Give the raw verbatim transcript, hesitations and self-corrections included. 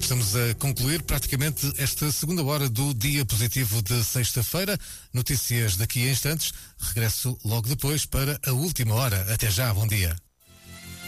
estamos a concluir praticamente esta segunda hora do Dia Positivo de sexta-feira. Notícias daqui a instantes. Regresso logo depois para a última hora. Até já, bom dia.